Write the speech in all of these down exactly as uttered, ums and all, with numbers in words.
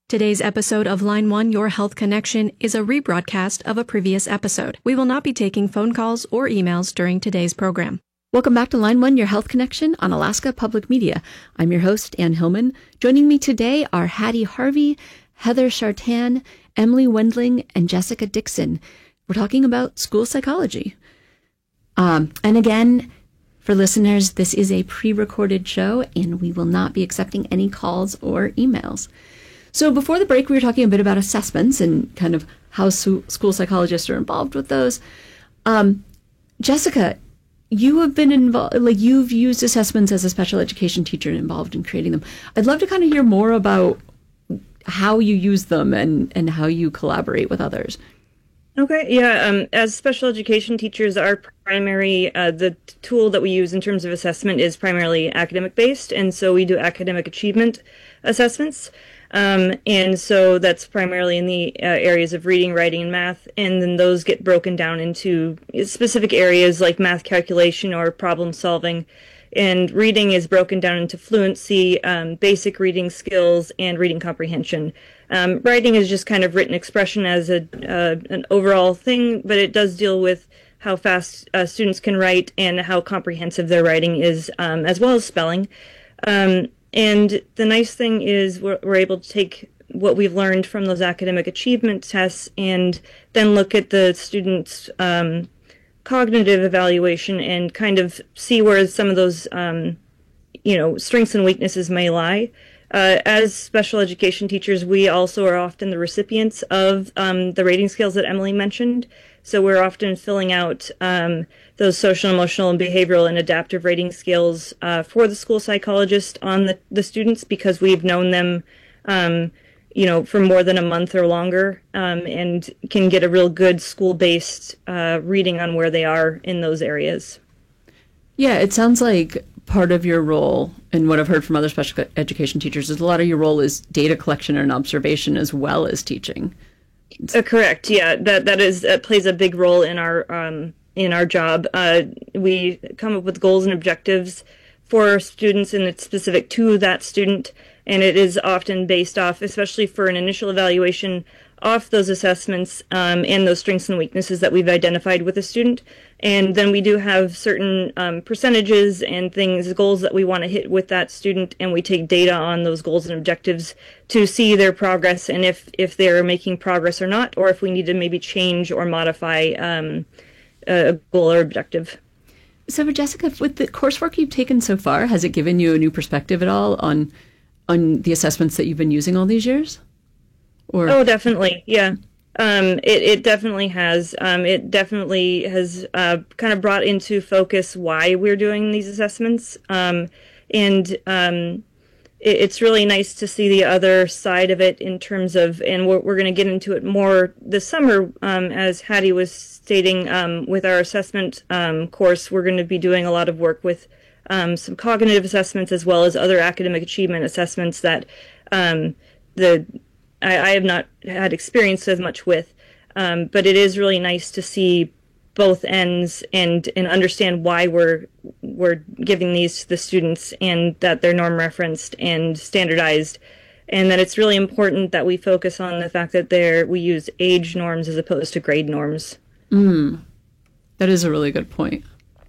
Today's episode of Line One, Your Health Connection, is a rebroadcast of a previous episode. We will not be taking phone calls or emails during today's program. Welcome back to Line One, Your Health Connection on Alaska Public Media. I'm your host, Ann Hillman. Joining me today are Hattie Harvey, Heather Chartan, Emily Wendling, and Jessica Dixon. We're talking about school psychology. Um, and again, for listeners, this is a pre-recorded show, and we will not be accepting any calls or emails. So before the break, we were talking a bit about assessments and kind of how su- school psychologists are involved with those. Um, Jessica, you have been involved, like you've used assessments as a special education teacher and involved in creating them. I'd love to kind of hear more about how you use them and, and how you collaborate with others. Okay, yeah, um, as special education teachers, our primary, uh, the tool that we use in terms of assessment is primarily academic-based, and so we do academic achievement assessments. Um, and so that's primarily in the uh, areas of reading, writing, and math, and then those get broken down into specific areas like math calculation or problem solving. And reading is broken down into fluency, um, basic reading skills, and reading comprehension. Um, writing is just kind of written expression as a uh, an overall thing, but it does deal with how fast uh, students can write and how comprehensive their writing is, um, as well as spelling. Um, And the nice thing is we're, we're able to take what we've learned from those academic achievement tests and then look at the students' um, cognitive evaluation and kind of see where some of those, um, you know, strengths and weaknesses may lie. Uh, as special education teachers, we also are often the recipients of um, the rating scales that Emily mentioned. So we're often filling out um, those social, emotional, and behavioral and adaptive rating scales uh, for the school psychologist on the, the students because we've known them, um, you know, for more than a month or longer um, and can get a real good school-based uh, reading on where they are in those areas. Yeah, it sounds like part of your role, and what I've heard from other special education teachers, is a lot of your role is data collection and observation as well as teaching. Uh, correct. Yeah, that that is that plays a big role in our um, in our job. Uh, we come up with goals and objectives for students, and it's specific to that student, and it is often based off, especially for an initial evaluation, off those assessments um, and those strengths and weaknesses that we've identified with a student. And then we do have certain um, percentages and things, goals that we want to hit with that student, and we take data on those goals and objectives to see their progress and if, if they're making progress or not, or if we need to maybe change or modify um, a goal or objective. So for Jessica, with the coursework you've taken so far, has it given you a new perspective at all on on the assessments that you've been using all these years? Or Oh, definitely, yeah. Um, it, it definitely has. Um, it definitely has uh, kind of brought into focus why we're doing these assessments. Um, and um, it, it's really nice to see the other side of it in terms of, and we're, we're going to get into it more this summer, um, as Hattie was stating, um, with our assessment um, course, we're going to be doing a lot of work with um, some cognitive assessments as well as other academic achievement assessments that um, the I, I have not had experience as much with, um, but it is really nice to see both ends and and understand why we're we're giving these to the students and that they're norm referenced and standardized, and that it's really important that we focus on the fact that they're we use age norms as opposed to grade norms. Mm, that is a really good point.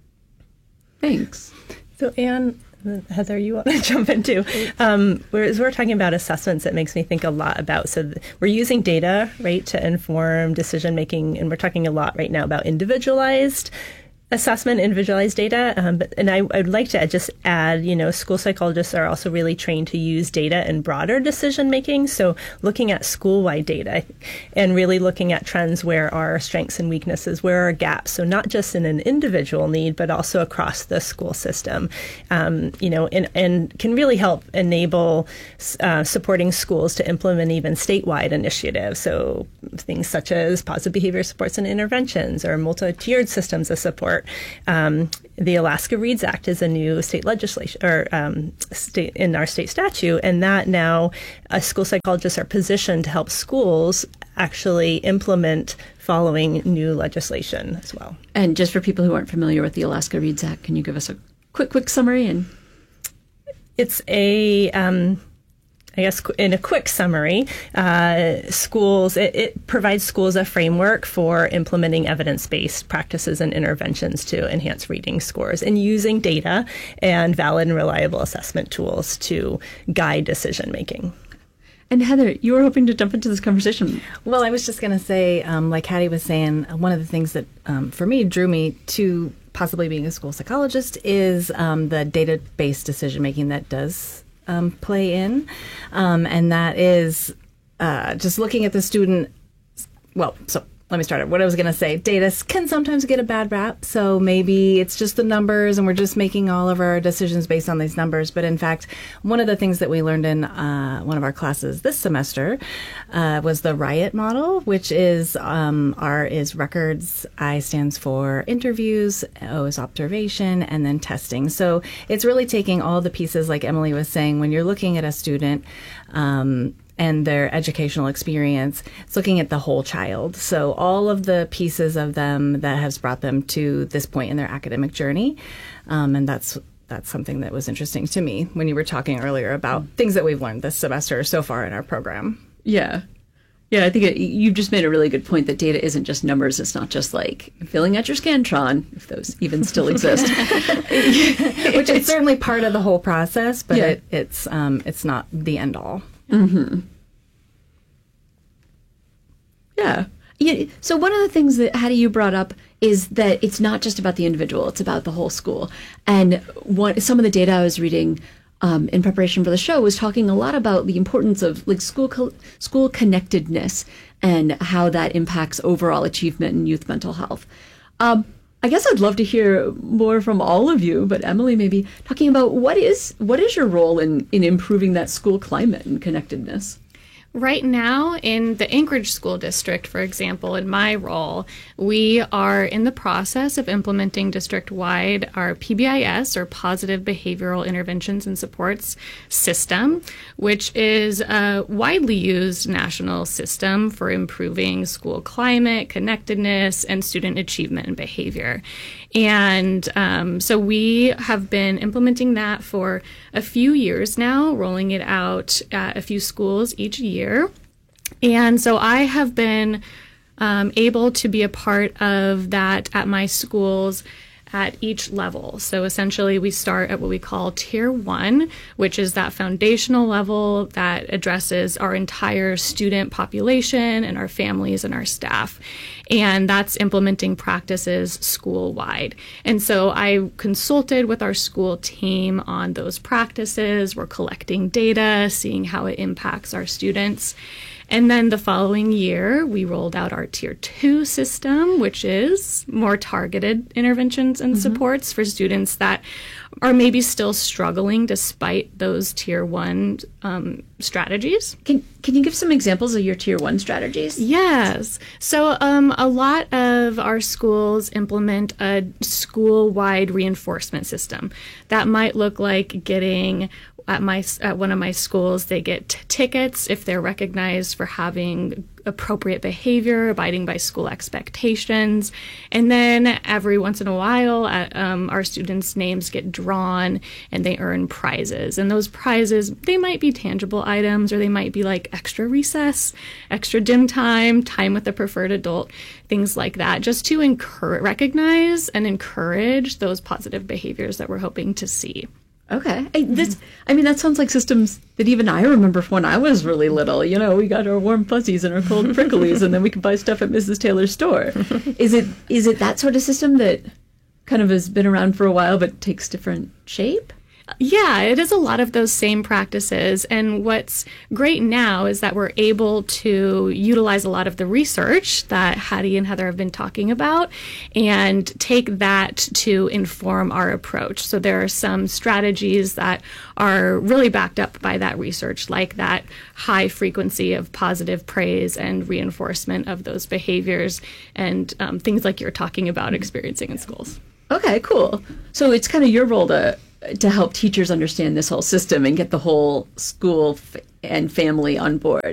Thanks. So Anne, Heather, you want to jump into? Um, as we're talking about assessments, it makes me think a lot about, so th- we're using data, right, to inform decision making, and we're talking a lot right now about individualized assessment, individualized data. Um, but, and I, I'd like to just add, you know, school psychologists are also really trained to use data in broader decision making. So looking at school-wide data and really looking at trends, where are strengths and weaknesses, where are gaps. So not just in an individual need, but also across the school system, um, you know, and, and can really help enable uh, supporting schools to implement even statewide initiatives. So things such as positive behavior supports and interventions or multi-tiered systems of support. Um, the Alaska Reads Act is a new state legislation or um, state in our state statute, and that now uh, school psychologists are positioned to help schools actually implement following new legislation as well. And just for people who aren't familiar with the Alaska Reads Act, can you give us a quick, quick summary? And it's a um, I guess in a quick summary, uh, schools, it, it provides schools a framework for implementing evidence-based practices and interventions to enhance reading scores and using data and valid and reliable assessment tools to guide decision-making. And Heather, you were hoping to jump into this conversation. Well, I was just going to say, um, like Hattie was saying, one of the things that um, for me drew me to possibly being a school psychologist is um, the data-based decision-making that does um, play in. Um, and that is uh, just looking at the student. Well, so let me start it. What I was going to say, data can sometimes get a bad rap. So maybe it's just the numbers and we're just making all of our decisions based on these numbers. But in fact, one of the things that we learned in uh, one of our classes this semester uh, was the RIOT model, which is um, R is records, I stands for interviews, O is observation, and then testing. So it's really taking all the pieces, like Emily was saying, when you're looking at a student, um, and their educational experience, it's looking at the whole child. So all of the pieces of them that has brought them to this point in their academic journey. Um, and that's that's something that was interesting to me when you were talking earlier about things that we've learned this semester so far in our program. Yeah. Yeah, I think it, you just made a really good point that data isn't just numbers. It's not just like filling out your Scantron, if those even still exist. Which is certainly part of the whole process, but yeah. it, it's um, it's not the end all. Mm-hmm. Yeah. yeah. So one of the things that Hattie you brought up is that it's not just about the individual; it's about the whole school. And one, some of the data I was reading um, in preparation for the show was talking a lot about the importance of like school co- school connectedness and how that impacts overall achievement and youth mental health. Um, I guess I'd love to hear more from all of you, but Emily, maybe talking about what is what is your role in, in improving that school climate and connectedness? Right now, in the Anchorage School District, for example, in my role, we are in the process of implementing district-wide our P B I S, or Positive Behavioral Interventions and Supports system, which is a widely used national system for improving school climate, connectedness, and student achievement and behavior. And um, so we have been implementing that for a few years now, rolling it out at a few schools each year. And so I have been um, able to be a part of that at my schools at each level. So essentially we start at what we call tier one, which is that foundational level that addresses our entire student population and our families and our staff. And that's implementing practices school-wide. And so I consulted with our school team on those practices. We're collecting data, seeing how it impacts our students. And then the following year, we rolled out our Tier two system, which is more targeted interventions and mm-hmm. supports for students that are maybe still struggling despite those Tier one um, strategies. Can Can you give some examples of your Tier one strategies? Yes. So um, a lot of our schools implement a school-wide reinforcement system. That might look like getting At my at one of my schools, they get t- tickets if they're recognized for having appropriate behavior, abiding by school expectations. And then every once in a while, at, um, our students' names get drawn and they earn prizes. And those prizes, they might be tangible items, or they might be like extra recess, extra dim time, time with a preferred adult, things like that, just to encourage, recognize and encourage those positive behaviors that we're hoping to see. Okay. I, this, I mean, that sounds like systems that even I remember from when I was really little. You know, we got our warm fuzzies and our cold pricklies, and then we could buy stuff at Missus Taylor's store. Is it is it that sort of system that kind of has been around for a while but takes different shape? Yeah, it is a lot of those same practices. And what's great now is that we're able to utilize a lot of the research that Hattie and Heather have been talking about and take that to inform our approach. So there are some strategies that are really backed up by that research, like that high frequency of positive praise and reinforcement of those behaviors and um, things like you're talking about experiencing in schools. Okay, cool. So it's kind of your role to to help teachers understand this whole system and get the whole school f- and family on board.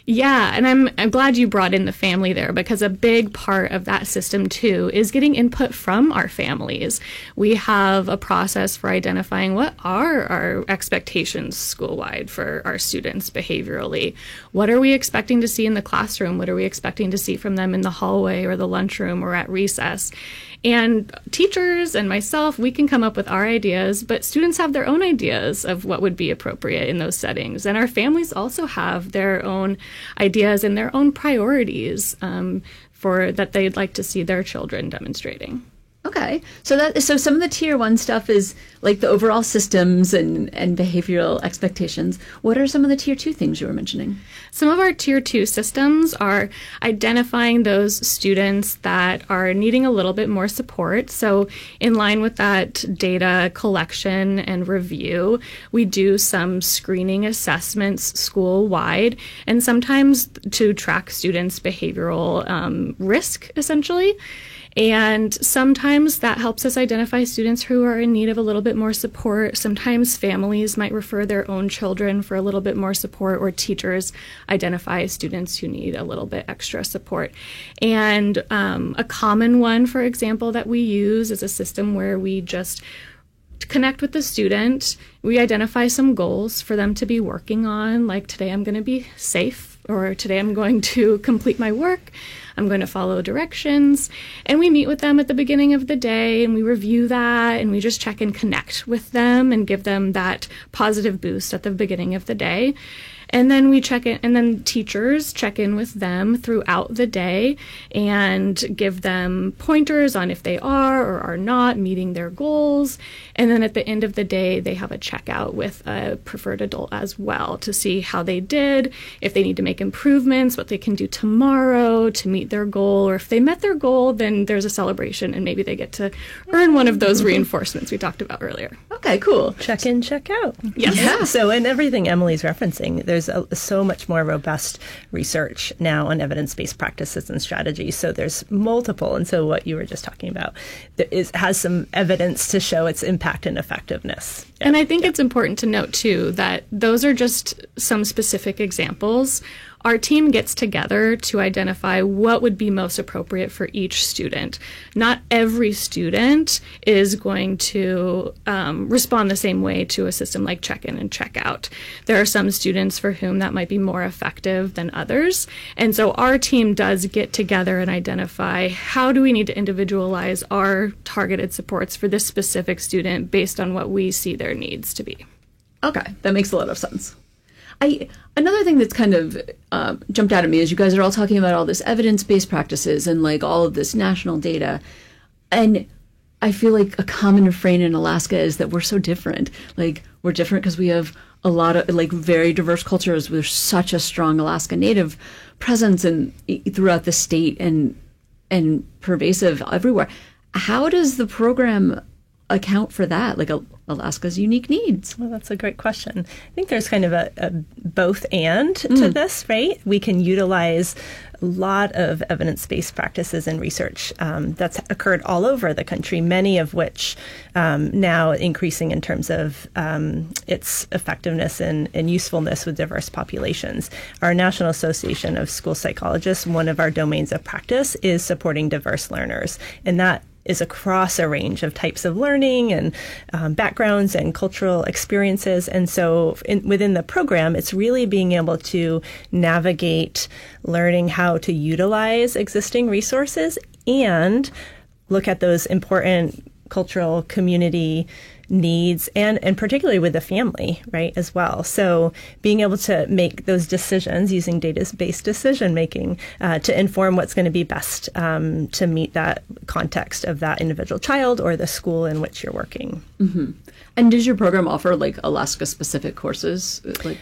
Yeah, and I'm I'm glad you brought in the family there, because a big part of that system too is getting input from our families. We have a process for identifying what are our expectations school-wide for our students behaviorally. What are we expecting to see in the classroom? What are we expecting to see from them in the hallway or the lunchroom or at recess? And teachers and myself, we can come up with our ideas, but students have their own ideas of what would be appropriate in those settings. And our families also have their own ideas and their own priorities um, for that they'd like to see their children demonstrating. Okay, so that so some of the tier one stuff is like the overall systems and, and behavioral expectations. What are some of the tier two things you were mentioning? Some of our tier two systems are identifying those students that are needing a little bit more support. So in line with that data collection and review, we do some screening assessments school-wide, and sometimes to track students' behavioral um, risk, essentially. And sometimes that helps us identify students who are in need of a little bit more support. Sometimes families might refer their own children for a little bit more support, or teachers identify students who need a little bit extra support. And um, a common one, for example, that we use is a system where we just connect with the student. We identify some goals for them to be working on, like today I'm going to be safe, or today I'm going to complete my work. I'm going to follow directions. And we meet with them at the beginning of the day, and we review that, and we just check and connect with them and give them that positive boost at the beginning of the day. And then we check in, and then teachers check in with them throughout the day and give them pointers on if they are or are not meeting their goals. And then at the end of the day, they have a checkout with a preferred adult as well to see how they did, if they need to make improvements, what they can do tomorrow to meet their goal, or if they met their goal, then there's a celebration and maybe they get to earn one of those reinforcements we talked about earlier. Okay, cool. Check in, check out. Yes. Yeah. So in everything Emily's referencing, there's a, so much more robust research now on evidence-based practices and strategies. So there's multiple. And so what you were just talking about there is, has some evidence to show its impact and effectiveness. Yeah. And I think yeah. it's important to note, too, that those are just some specific examples. Our team gets together to identify what would be most appropriate for each student. Not every student is going to um, respond the same way to a system like check-in and check-out. There are some students for whom that might be more effective than others. And so our team does get together and identify how do we need to individualize our targeted supports for this specific student based on what we see their needs to be. Okay, that makes a lot of sense. I another thing that's kind of uh, jumped out at me is you guys are all talking about all this evidence-based practices and like all of this national data, and I feel like a common refrain in Alaska is that we're so different. Like we're different because we have a lot of like very diverse cultures. There's such a strong Alaska Native presence and throughout the state and and pervasive everywhere. How does the program account for that, like a, Alaska's unique needs? Well, that's a great question. I think there's kind of a, a both and mm. to this, right? We can utilize a lot of evidence-based practices and research um, that's occurred all over the country, many of which um, now increasing in terms of um, its effectiveness and, and usefulness with diverse populations. Our National Association of School Psychologists, one of our domains of practice is supporting diverse learners, and that is across a range of types of learning and um, backgrounds and cultural experiences. And so in, within the program, it's really being able to navigate learning how to utilize existing resources and look at those important cultural community needs and, and particularly with the family, right, as well. So being able to make those decisions using data-based decision making uh, to inform what's going to be best um, to meet that context of that individual child or the school in which you're working. Mm-hmm. And does your program offer like Alaska-specific courses, like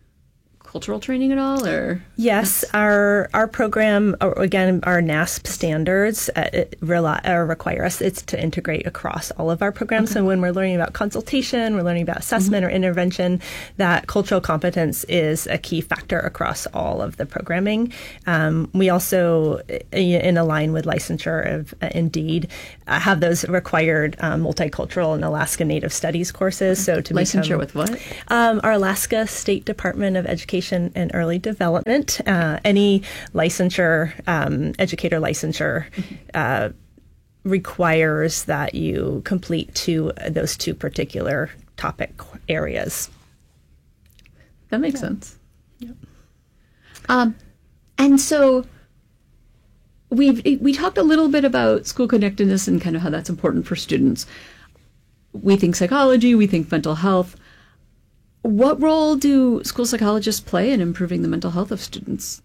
cultural training at all, or? Yes, our our program, again, our NASP standards uh, it rely, uh, require us it's to integrate across all of our programs. Okay. So when we're learning about consultation, we're learning about assessment mm-hmm. or intervention, that cultural competence is a key factor across all of the programming. Um, we also, in line with licensure of uh, Indeed, uh, have those required um, multicultural and Alaska Native Studies courses. So to licensure become, with what? Um, our Alaska State Department of Education education and early development. Uh, any licensure, um, educator licensure, uh, requires that you complete two those two particular topic areas. That makes yeah. sense. Yep. Um, and so we've we talked a little bit about school connectedness and kind of how that's important for students. We think psychology, we think mental health. What role do school psychologists play in improving the mental health of students?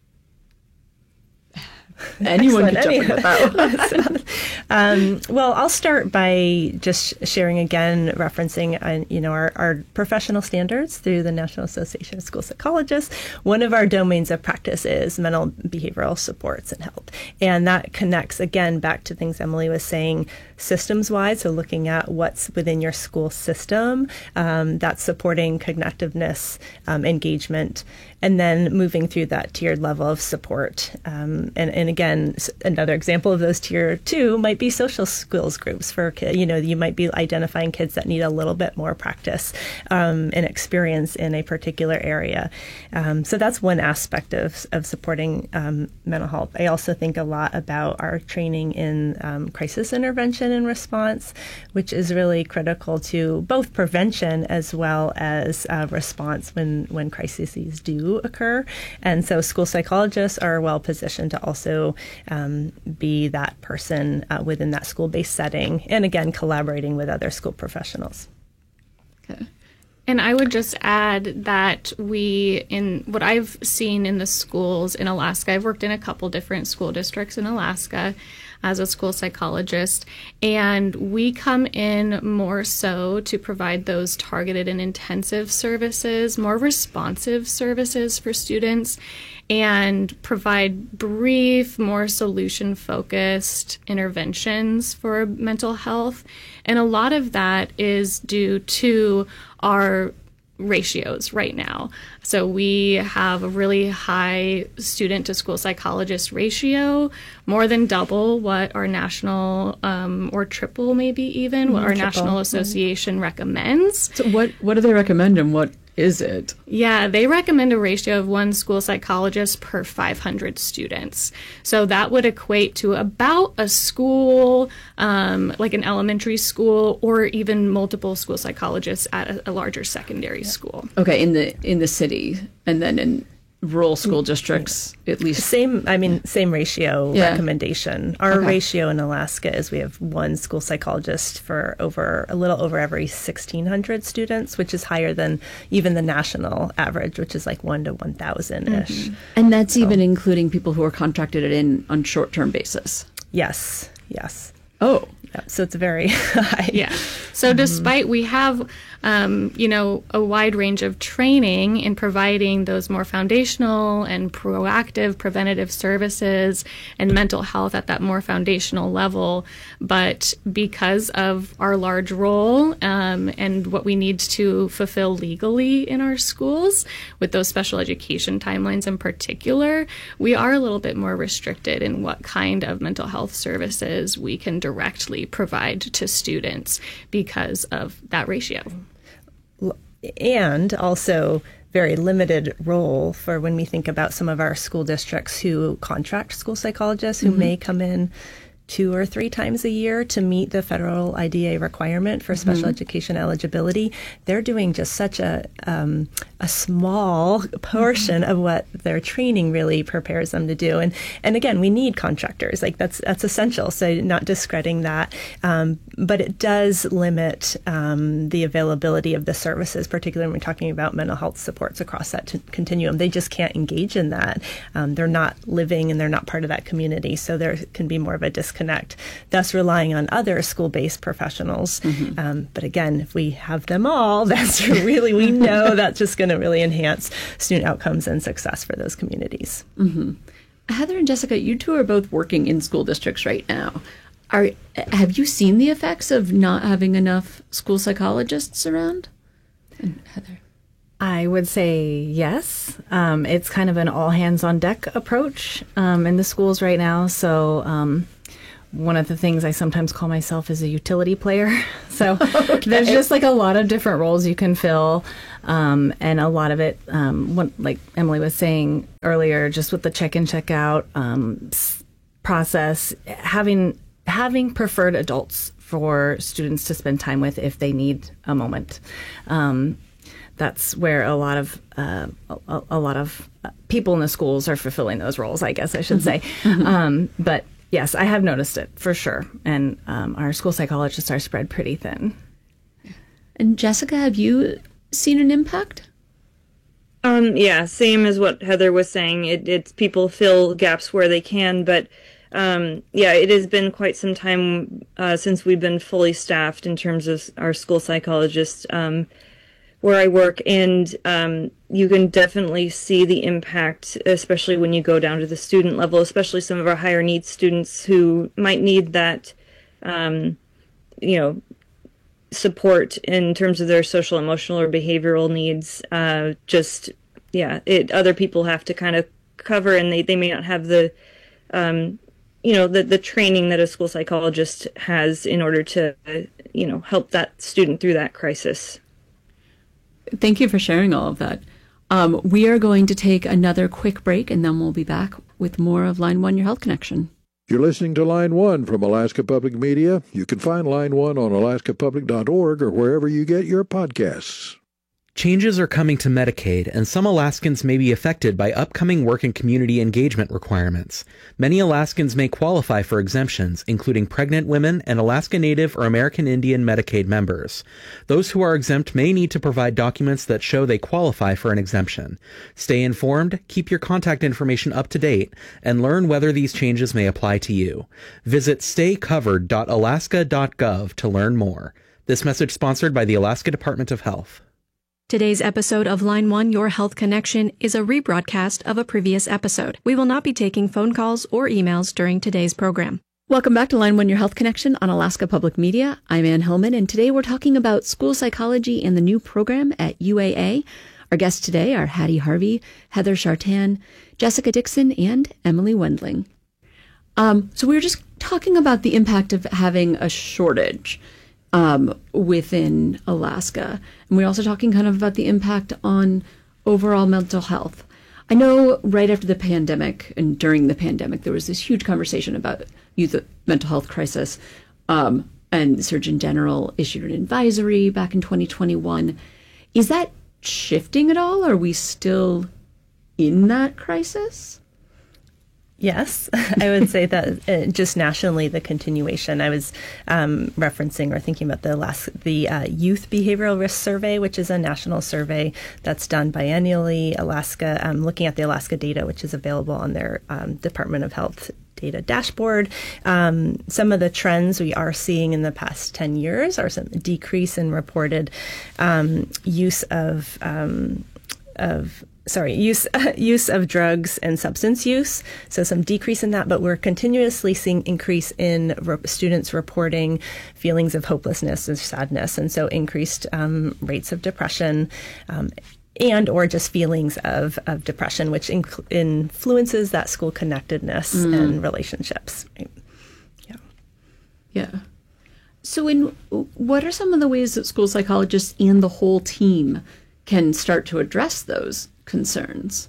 Anyone can jump in with that. um, well, I'll start by just sharing again, referencing uh, you know our, our professional standards through the National Association of School Psychologists. One of our domains of practice is mental behavioral supports and health, and that connects again back to things Emily was saying, systems-wide. So looking at what's within your school system um, that's supporting connectiveness, um, engagement, and then moving through that tiered level of support. Um, and, and again, another example of those tier two might be social skills groups for, you know, you might be identifying kids that need a little bit more practice um, and experience in a particular area. Um, so that's one aspect of, of supporting um, mental health. I also think a lot about our training in um, crisis intervention and response, which is really critical to both prevention as well as uh, response when, when crises do occur. And so school psychologists are well positioned to also um, be that person uh, within that school-based setting, and again, collaborating with other school professionals. Okay. And I would just add that we, in what I've seen in the schools in Alaska, I've worked in a couple different school districts in Alaska as a school psychologist, and we come in more so to provide those targeted and intensive services, more responsive services for students, and provide brief, more solution-focused interventions for mental health. And a lot of that is due to our ratios right now. So we have a really high student to school psychologist ratio, more than double what our national um, or triple maybe even mm-hmm, what our triple. National Association mm-hmm. recommends. So what what do they recommend and what is it? Yeah, they recommend a ratio of one school psychologist per five hundred students. So that would equate to about a school, um, like an elementary school, or even multiple school psychologists at a, a larger secondary yeah. school. Okay, in the in the city, and then in rural school districts, at least. Same, I mean, same ratio yeah. recommendation. Our okay. ratio in Alaska is we have one school psychologist for over a little over every sixteen hundred students, which is higher than even the national average, which is like one to one thousand ish. Mm-hmm. And that's so. Even including people who are contracted in on short-term basis. Yes, yes. Oh. Yeah, so it's very high. Yeah. So mm-hmm. despite we have, um, you know, a wide range of training in providing those more foundational and proactive preventative services and mental health at that more foundational level, but because of our large role um, and what we need to fulfill legally in our schools with those special education timelines in particular, we are a little bit more restricted in what kind of mental health services we can directly provide to students because of that ratio. And also very limited role for when we think about some of our school districts who contract school psychologists who mm-hmm. may come in two or three times a year to meet the federal I D A requirement for special mm-hmm. education eligibility. They're doing just such a um, a small portion mm-hmm. of what their training really prepares them to do. And and again, we need contractors. Like that's that's essential. So not discrediting that, um, but it does limit um, the availability of the services, particularly when we're talking about mental health supports across that t- continuum. They just can't engage in that. Um, they're not living and they're not part of that community. So there can be more of a disconnect. Thus relying on other school-based professionals. Mm-hmm. Um, but again, if we have them all, that's really, we know that's just going to really enhance student outcomes and success for those communities. Mm-hmm. Heather and Jessica, you two are both working in school districts right now. Are have you seen the effects of not having enough school psychologists around? And Heather? I would say yes. Um, it's kind of an all-hands-on-deck approach um, in the schools right now. So um, one of the things I sometimes call myself is a utility player. So okay. There's just like a lot of different roles you can fill. Um, and a lot of it, um, what, like Emily was saying earlier, just with the check-in, check-out um, process, having having preferred adults for students to spend time with if they need a moment. Um, that's where a lot of uh, a, a lot of people in the schools are fulfilling those roles, I guess I should say. Mm-hmm. Um, but yes, I have noticed it for sure. And um, our school psychologists are spread pretty thin. And Jessica, have you seen an impact? Um, yeah, same as what Heather was saying. It, it's people fill gaps where they can, but um, yeah, it has been quite some time uh, since we've been fully staffed in terms of our school psychologists um, where I work, and um, you can definitely see the impact, especially when you go down to the student level, especially some of our higher needs students who might need that, um, you know, support in terms of their social, emotional, or behavioral needs. Uh, just, yeah, it other people have to kind of cover, and they, they may not have the, um, you know, the, the training that a school psychologist has in order to, uh, you know, help that student through that crisis. Thank you for sharing all of that. Um, we are going to take another quick break, and then we'll be back with more of Line One, Your Health Connection. You're listening to Line One from Alaska Public Media. You can find Line One on alaska public dot org or wherever you get your podcasts. Changes are coming to Medicaid, and some Alaskans may be affected by upcoming work and community engagement requirements. Many Alaskans may qualify for exemptions, including pregnant women and Alaska Native or American Indian Medicaid members. Those who are exempt may need to provide documents that show they qualify for an exemption. Stay informed, keep your contact information up to date, and learn whether these changes may apply to you. Visit stay covered dot alaska dot gov to learn more. This message sponsored by the Alaska Department of Health. Today's episode of Line One, Your Health Connection is a rebroadcast of a previous episode. We will not be taking phone calls or emails during today's program. Welcome back to Line One, Your Health Connection on Alaska Public Media. I'm Ann Hillman, and today we're talking about school psychology and the new program at U A A. Our guests today are Hattie Harvey, Heather Chartan, Jessica Dixon, and Emily Wendling. Um, so we were just talking about the impact of having a shortage Um, within Alaska. And we're also talking kind of about the impact on overall mental health. I know right after the pandemic and during the pandemic, there was this huge conversation about youth mental health crisis. Um, and the Surgeon General issued an advisory back in twenty twenty-one. Is that shifting at all? Are we still in that crisis? Yes, I would say that uh, just nationally, the continuation. I was um, referencing or thinking about the last the uh, Youth Behavioral Risk Survey, which is a national survey that's done biennially. Alaska, um, looking at the Alaska data, which is available on their um, Department of Health data dashboard. Um, some of the trends we are seeing in the past ten years are some decrease in reported um, use of um, of sorry, use use of drugs and substance use. So some decrease in that, but we're continuously seeing increase in re- students reporting feelings of hopelessness and sadness, and so increased um, rates of depression. Um, and or just feelings of, of depression, which inc- influences that school connectedness mm. and relationships. Right? Yeah. Yeah. So in what are some of the ways that school psychologists and the whole team can start to address those concerns?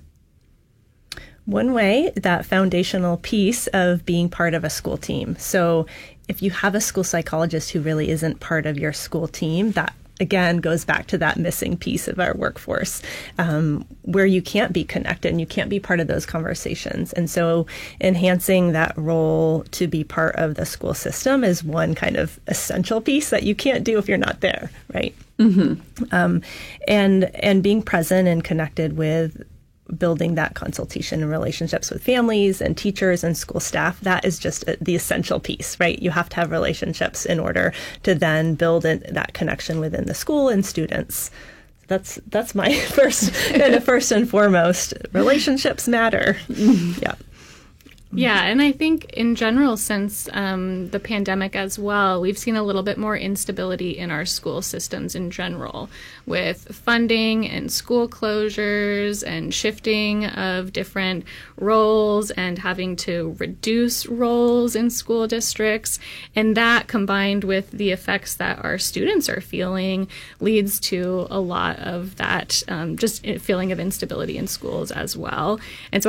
One way, that foundational piece of being part of a school team. So if you have a school psychologist who really isn't part of your school team, that again goes back to that missing piece of our workforce, um, where you can't be connected and you can't be part of those conversations. And so enhancing that role to be part of the school system is one kind of essential piece that you can't do if you're not there, right? Mm-hmm. Um, and and being present and connected with building that consultation and relationships with families and teachers and school staff, that is just a, the essential piece, right? You have to have relationships in order to then build in, that connection within the school and students. That's that's my first, kind of first and foremost. Relationships matter. Yeah. Yeah, and I think in general, since um, the pandemic as well, we've seen a little bit more instability in our school systems in general, with funding and school closures and shifting of different roles and having to reduce roles in school districts. And that, combined with the effects that our students are feeling, leads to a lot of that um, just feeling of instability in schools as well. And so